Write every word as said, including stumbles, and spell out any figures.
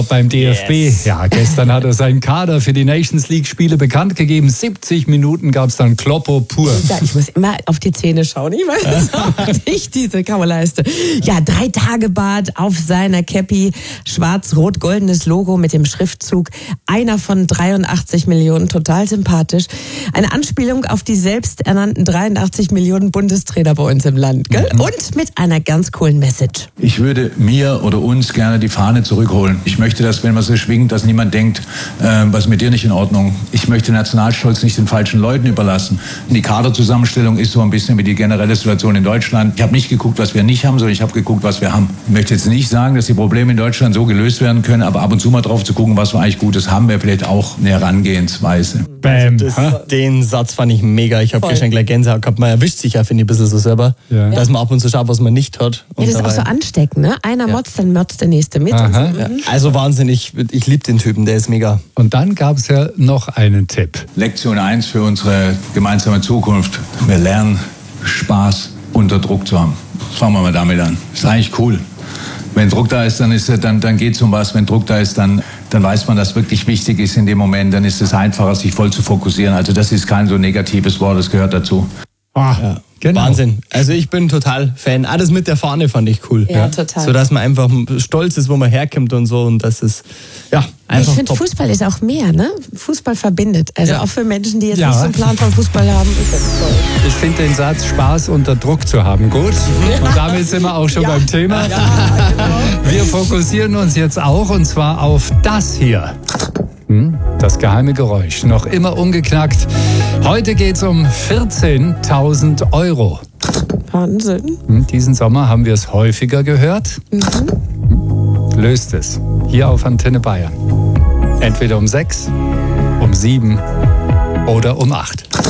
beim D F B. Yes. Ja, gestern hat er seinen Kader für die Nations League Spiele bekannt gegeben. siebzig Minuten gab es dann Kloppo pur. Ja, ich muss immer auf die Zähne schauen. Ich weiß auch nicht, diese Kauleiste. Ja, drei Tage Bart auf seiner Käppi, schwarz-rot-goldenes Logo mit dem Schriftzug einer von dreiundachtzig Millionen, total sympathisch. Eine Anspielung auf die selbsternannten dreiundachtzig Millionen Bundestrainer bei uns im Land, gell? Mhm. Und mit einer ganz coolen Message. Ich würde mir oder uns gerne die Fahne zurückholen. Ich möchte, dass, wenn man so schwingt, dass niemand denkt, äh, was ist mit dir nicht in Ordnung. Ich möchte den Nationalstolz nicht den falschen Leuten überlassen. Die Kaderzusammenstellung ist so ein bisschen wie die generelle Situation in Deutschland. Ich habe nicht geguckt, was wir nicht haben, sondern ich habe geguckt, was wir haben. Ich möchte jetzt nicht sagen, dass die Probleme in Deutschland so gelöst werden können, aber ab und zu mal drauf zu gucken, was wir eigentlich Gutes haben, wäre vielleicht auch eine Herangehensweise. Bam. Das, den Satz fand ich mega. Ich habe gestern gleich Gänsehaut gehabt. Man erwischt sich ja, finde ich, ein bisschen so selber. Ja. Dass man ab und zu schaut, was man nicht hat. Ja, das ist auch so ansteckend, ne? Einer Ja. motzt, dann motzt der Nächste mit. Aha. Und so. Ja. Also Wahnsinn, ich, ich liebe den Typen, der ist mega. Und dann gab es ja noch einen Tipp. Lektion eins für unsere gemeinsame Zukunft. Wir lernen, Spaß unter Druck zu haben. Fangen wir mal damit an. Ist eigentlich cool. Wenn Druck da ist, dann, ist, dann, dann geht es um was. Wenn Druck da ist, dann, dann weiß man, dass wirklich wichtig ist in dem Moment. Dann ist es einfacher, sich voll zu fokussieren. Also das ist kein so negatives Wort, das gehört dazu. Ah, Ja. genau. Wahnsinn. Also ich bin total Fan. Alles mit der Fahne fand ich cool. Ja, total. So dass man einfach stolz ist, wo man herkommt und so. Und das ist, ja, einfach Ich finde, top. Fußball ist auch mehr, ne? Fußball verbindet. Also Ja. auch für Menschen, die jetzt Ja. nicht so einen Plan von Fußball haben, ist das toll. Ich finde den Satz, Spaß unter Druck zu haben, gut. Und damit sind wir auch schon beim Thema. Wir fokussieren uns jetzt auch, und zwar auf das hier. Hm, das geheime Geräusch, noch immer ungeknackt. Heute geht es um vierzehntausend Euro. Wahnsinn. Hm, diesen Sommer haben wir es häufiger gehört. Hm, löst es. Hier auf Antenne Bayern. Entweder um sechs, um sieben oder um acht.